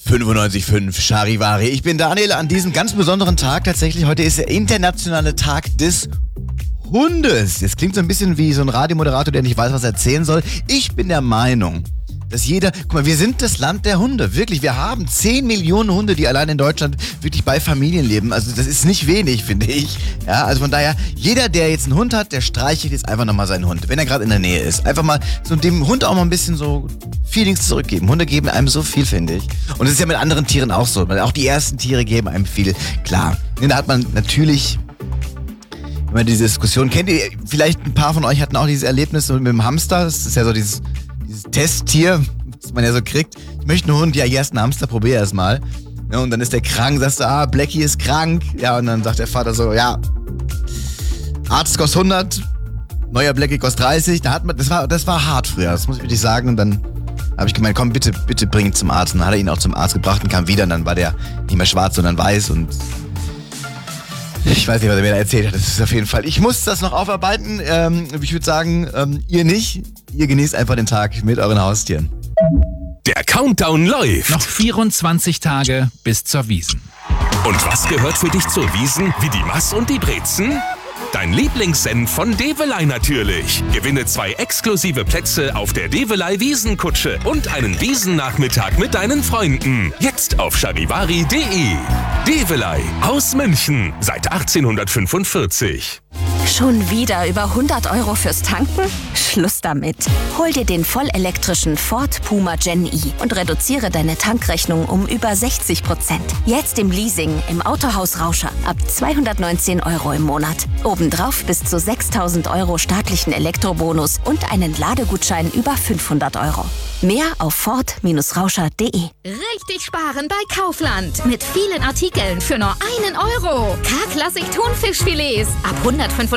95.5 Charivari. Ich bin Daniel an diesem ganz besonderen Tag. Tatsächlich, heute ist der internationale Tag des Hundes. Das klingt so ein bisschen wie so ein Radiomoderator, der nicht weiß, was er erzählen soll. Ich bin der Meinung, dass jeder... Guck mal, wir sind das Land der Hunde. Wirklich, wir haben 10 Millionen Hunde, die allein in Deutschland wirklich bei Familien leben. Also das ist nicht wenig, finde ich. Ja, also von daher, jeder, der jetzt einen Hund hat, der streichelt jetzt einfach nochmal seinen Hund, wenn er gerade in der Nähe ist. Einfach mal so dem Hund auch mal ein bisschen so Feelings zurückgeben. Hunde geben einem so viel, finde ich. Und es ist ja mit anderen Tieren auch so. Auch die ersten Tiere geben einem viel. Klar, da hat man natürlich... Wenn man diese Diskussion kennt, vielleicht ein paar von euch hatten auch dieses Erlebnis mit dem Hamster. Das ist ja so dieses Testtier, was man ja so kriegt. Ich möchte einen Hund, ja, hier hast einen Hamster, probier erst mal. Ja, und dann ist der krank, sagst du, Blackie ist krank. Ja, und dann sagt der Vater so, ja, Arzt kostet 100, neuer Blackie kostet 30. Das war hart früher, das muss ich wirklich sagen. Und dann habe ich gemeint, komm, bitte bring ihn zum Arzt. Und dann hat er ihn auch zum Arzt gebracht und kam wieder. Und dann war der nicht mehr schwarz, sondern weiß. Und ich weiß nicht, was er mir da erzählt hat. Das ist auf jeden Fall. Ich muss das noch aufarbeiten. Ich würde sagen, ihr nicht. Ihr genießt einfach den Tag mit euren Haustieren. Der Countdown läuft. Noch 24 Tage bis zur Wiesn. Und was gehört für dich zur Wiesn? Wie die Mass und die Brezen? Dein Lieblingssenf von Develey natürlich. Gewinne 2 exklusive Plätze auf der Develey Wiesenkutsche und einen Wiesennachmittag mit deinen Freunden. Jetzt auf charivari.de. Develey aus München seit 1845. Schon wieder über 100 € fürs Tanken? Schluss damit. Hol dir den vollelektrischen Ford Puma Gen E und reduziere deine Tankrechnung um über 60%. Jetzt im Leasing im Autohaus Rauscher ab 219 € im Monat. Obendrauf bis zu 6.000 € staatlichen Elektrobonus und einen Ladegutschein über 500 €. Mehr auf ford-rauscher.de. Richtig sparen bei Kaufland. Mit vielen Artikeln für nur 1 €. K-Klassik Thunfischfilets ab 195